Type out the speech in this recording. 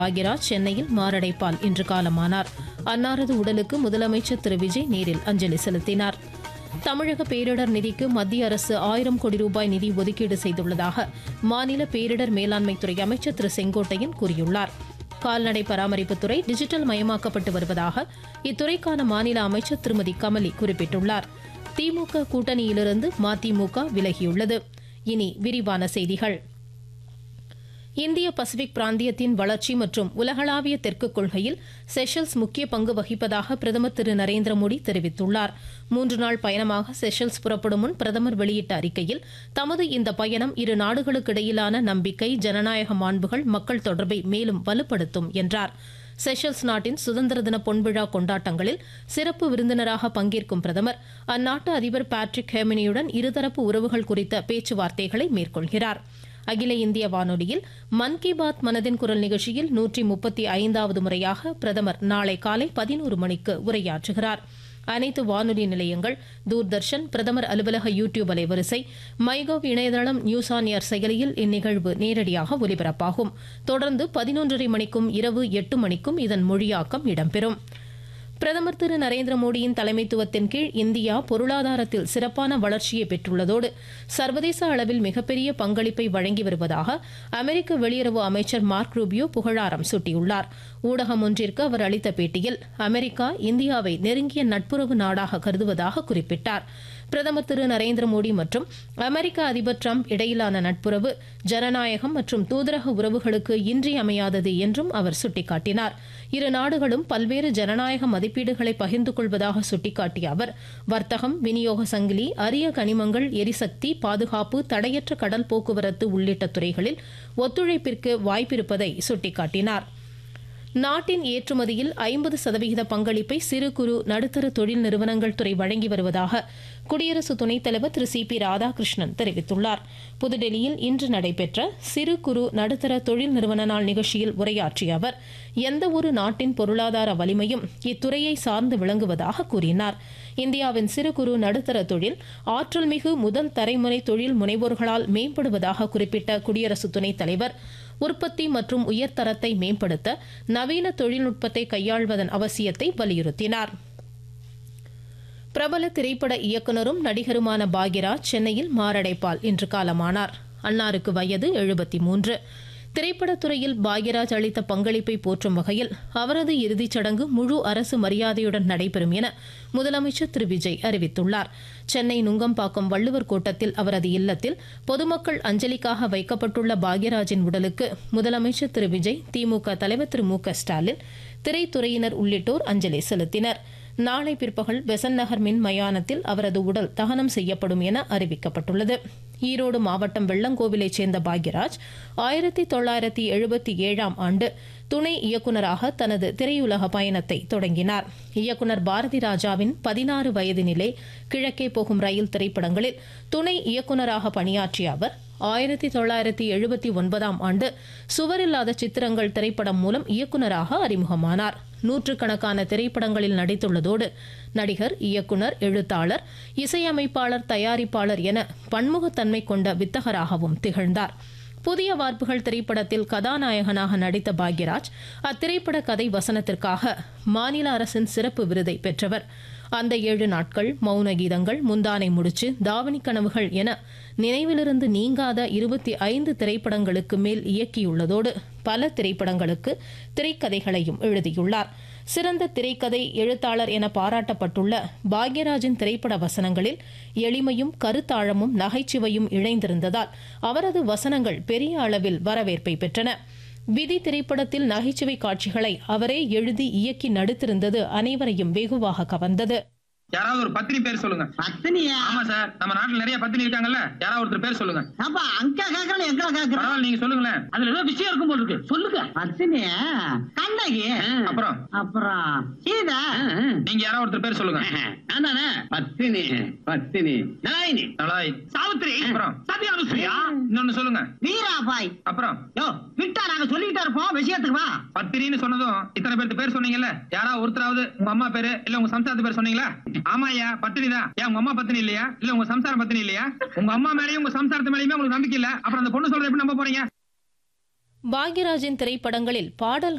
பாக்யராஜ் சென்னையில் மாரடைப்பால் இன்று காலமானார். அன்னாரது உடலுக்கு முதலமைச்சர் திரு விஜய் நேரில் அஞ்சலி செலுத்தினார். தமிழக பேரிடர் நிதிக்கு மத்திய அரசு 1000 கோடி ரூபாய் நிதி ஒதுக்கீடு செய்துள்ளதாக மாநில பேரிடர் மேலாண்மைத்துறை அமைச்சர் திரு செங்கோட்டையன் கூறியுள்ளார். கால்நடை பராமரிப்புத்துறை டிஜிட்டல் மயமாக்கப்பட்டு வருவதாக இத்துறைக்கான மாநில அமைச்சர் திருமதி கமலி குறிப்பிட்டுள்ளார். திமுக கூட்டணியிலிருந்து மதிமுக விலகியுள்ளது. இனி விரிவான செய்திகள். இந்திய பசிபிக் பிராந்தியத்தின் வளர்ச்சி மற்றும் உலகளாவிய தெற்கு கொள்கையில் செஷல்ஸ் முக்கிய பங்கு வகிப்பதாக பிரதமர் திரு நரேந்திர மோடி தெரிவித்துள்ளார். 3 நாள் பயணமாக செஷல்ஸ் புறப்படும் முன் பிரதமர் வெளியிட்ட அறிக்கையில் தமது இந்த பயணம் இரு நாடுகளுக்கிடையிலான நம்பிக்கை, ஜனநாயக மாண்புகள், மக்கள் தொடர்பை மேலும் வலுப்படுத்தும் என்றார். செஷல்ஸ் நாட்டின் சுதந்திர தின பொன்விழா கொண்டாட்டங்களில் சிறப்பு விருந்தினராக பங்கேற்கும் பிரதமர் அந்நாட்டு அதிபர் பேட்ரிக் ஹெர்மினியுடன் இருதரப்பு உறவுகள் குறித்த பேச்சுவார்த்தைகளை மேற்கொள்கிறார். அகில இந்திய வானொலியில் மன் கி பாத் மனதின் குரல் நிகழ்ச்சியில் 135வது முறையாக பிரதமர் நாளை காலை 11 மணிக்கு உரையாற்றுகிறார். அனைத்து வானொலி நிலையங்கள், தூர்தர்ஷன், பிரதமர் அலுவலக யூடியூப் அலைவரிசை, மைகவ் இணையதளம், நியூஸ் ஆன் ஏர் செயலியில் இந்நிகழ்வு நேரடியாக ஒலிபரப்பாகும். தொடர்ந்து 11:30 மணிக்கும் இரவு 8 மணிக்கும் இதன் மொழியாக்கம் இடம்பெறும். பிரதமர் திரு நரேந்திர மோடியின் தலைமைத்துவத்தின் கீழ் இந்தியா பொருளாதாரத்தில் சிறப்பான வளர்ச்சியை பெற்றுள்ளதோடு சர்வதேச அளவில் மிகப்பெரிய பங்களிப்பை வழங்கி வருவதாக அமெரிக்க வெளியுறவு அமைச்சர் மார்க் ரூபியோ புகழாரம் சூட்டியுள்ளார். ஊடகம் ஒன்றிற்கு அவர் அளித்த பேட்டியில் அமெரிக்கா இந்தியாவை நெருங்கிய நட்புறவு நாடாக கருதுவதாக குறிப்பிட்டார். பிரதமர் திரு நரேந்திர மோடி மற்றும் அமெரிக்க அதிபர் டிரம்ப் இடையிலான நட்புறவு ஜனநாயகம் மற்றும் தூதரக உறவுகளுக்கு இன்றியமையாதது என்றும் அவர் சுட்டிக்காட்டினார். இரு நாடுகளும் பல்வேறு ஜனநாயக மதிப்பீடுகளை பகிர்ந்து கொள்வதாக சுட்டிக்காட்டிய அவர் வர்த்தகம், விநியோக சங்கிலி, அரிய கனிமங்கள், எரிசக்தி, பாதுகாப்பு, தடையற்ற கடல் போக்குவரத்து உள்ளிட்ட துறைகளில் ஒத்துழைப்பிற்கு வாய்ப்பிருப்பதை சுட்டிக்காட்டினார். நாட்டின் ஏற்றுமதியில் 50% பங்களிப்பை சிறு குறு நடுத்தர தொழில் நிறுவனங்கள் துறை வழங்கி வருவதாக குடியரசு துணைத் தலைவர் திரு சி பி ராதாகிருஷ்ணன் தெரிவித்துள்ளார். புதுடெல்லியில் இன்று நடைபெற்ற சிறு குறு நடுத்தர தொழில் நிறுவன நாள் நிகழ்ச்சியில் உரையாற்றிய அவர் எந்த ஒரு நாட்டின் பொருளாதார வலிமையும் இத்துறையை சார்ந்து விளங்குவதாக கூறினார். இந்தியாவின் சிறு குறு நடுத்தர தொழில் ஆற்றல் மிகு முதல் தலைமுறை தொழில் முனைவோர்களால் மேம்படுவதாக குறிப்பிட்ட குடியரசு துணைத் தலைவர் உற்பத்தி மற்றும் உயர்தரத்தை மேம்படுத்த நவீன தொழில்நுட்பத்தை கையாள்வதன் அவசியத்தை வலியுறுத்தினார். பிரபல திரைப்பட இயக்குநரும் நடிகருமான பாக்யராஜ் சென்னையில் மாரடைப்பால் இன்று காலமானார். அன்னாருக்கு வயது 73. திரைப்படத்துறையில் பாக்யராஜ் அளித்த பங்களிப்பை போற்றும் வகையில் அவரது இறுதிச் சடங்கு முழு அரசு மரியாதையுடன் நடைபெறும் என முதலமைச்சர் திரு விஜய் அறிவித்துள்ளார். சென்னை நுங்கம்பாக்கம் வள்ளுவர் கோட்டத்தில் அவரது இல்லத்தில் பொதுமக்கள் அஞ்சலிக்காக வைக்கப்பட்டுள்ள பாக்யராஜின் உடலுக்கு முதலமைச்சர் திரு விஜய், திமுக தலைவர் திரு மு க ஸ்டாலின், திரைத்துறையினர் உள்ளிட்டோர் அஞ்சலி செலுத்தினர். நாளை பிற்பகல் பெசன்ட் நகர் மின் மயானத்தில் அவரது உடல் தகனம் செய்யப்படும் என அறிவிக்கப்பட்டுள்ளது. ஈரோடு மாவட்டம் வெள்ளங்கோவிலைச் சேர்ந்த பாக்யராஜ் 1977ஆம் ஆண்டு துணை இயக்குநராக தனது திரையுலக பயணத்தை தொடங்கினார். இயக்குநர் பாரதி ராஜாவின் 16 வயதினிலே, கிழக்கே போகும் ரயில் திரைப்படங்களில் துணை இயக்குநராக பணியாற்றிய அவர் 1979ஆம் ஆண்டு சுவரில்லாத சித்திரங்கள் திரைப்படம் மூலம் இயக்குநராக அறிமுகமானார். நூற்றுக்கணக்கான திரைப்படங்களில் நடித்துள்ளதோடு நடிகர், இயக்குனர், எழுத்தாளர், இசையமைப்பாளர், தயாரிப்பாளர் என பன்முகத்தன்மை கொண்ட வித்தகராகவும் திகழ்ந்தார். புதிய வார்ப்புகள் திரைப்படத்தில் கதாநாயகனாக நடித்த பாக்யராஜ் அத்திரைப்பட கதை வசனத்திற்காக மாநில அரசின் சிறப்பு விருதை பெற்றவர். அந்த 7 நாட்கள், மௌன கீதங்கள், முந்தானை முடிச்சு, தாவணி கனவுகள் என நினைவிலிருந்து நீங்காத 25 திரைப்படங்களுக்கு மேல் இயக்கியுள்ளதோடு பல திரைப்படங்களுக்கு திரைக்கதைகளையும் எழுதியுள்ளார். சிறந்த திரைக்கதை எழுத்தாளர் என பாராட்டப்பட்டுள்ள பாக்யராஜின் திரைப்பட வசனங்களில் எளிமையும் கருத்தாழமும் நகைச்சுவையும் இணைந்திருந்ததால் அவரது வசனங்கள் பெரிய அளவில் வரவேற்பை பெற்றன. விதி திரைப்படத்தில் நகைச்சுவை காட்சிகளை அவரே எழுதி இயக்கி நடித்திருந்தது அனைவரையும் வெகுவாக கவர்ந்தது. யாராவது ஒரு பத்தினி பேர் சொல்லுங்க. பத்தினியா? ஆமா சார், நம்ம நாட்டுல நிறைய பத்தினி இருக்காங்கல்ல, யாராவது ஒருத்தர் பேர் சொல்லுங்க. அப்பா அங்க கேக்கல எங்க கேக்குற? நீங்க சொல்லுங்களேன். அதுல ஏதோ விஷயம் இருக்கும் போல இருக்கு, சொல்லுங்க. பத்தினியா? கண்ணகி. அப்புறம் சீதா. நீங்க யாராவது ஒருத்தர் பேர் சொல்லுங்க. நானே பத்தினி. பத்தினி நலாயினி. நலாய். சாவித்ரி. அப்புறம் சத்யானுஸ்ரீயா. இன்னொன்னு சொல்லுங்க. வீராபாய். அப்புறம் யோ விட்டா நாங்க சொல்லிட்டே இருப்போம், விஷயத்துக்கு வா. பத்தினின்னு சொன்னதும் இத்தனை பேருக்கு பேர் சொன்னீங்கல்ல, யாராவது ஒருத்தராவது உங்க அம்மா பேரு இல்ல உங்க சம்சாரத்து பேர் சொன்னீங்களா? ஆமாயா, பத்தினிதான். ஏன் உங்க அம்மா பத்தினி இல்லையா? இல்ல உங்க சம்சாரம் பத்தினி இல்லையா? உங்க அம்மா மேலயும் உங்க சம்சாரத்து மேலயுமே உங்களுக்கு நம்பிக்கை இல்ல, அப்புறம் அந்த பொண்ணு சொல்றது எப்படி நம்ப போறீங்க? பாக்யராஜின் திரைப்படங்களில் பாடல்